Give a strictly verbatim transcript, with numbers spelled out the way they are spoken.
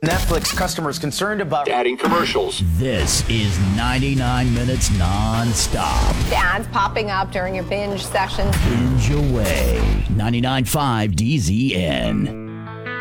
Netflix customers concerned about adding commercials. This is ninety-nine minutes non-stop. The ads popping up during your binge sessions. Binge away. ninety-nine point five D Z N.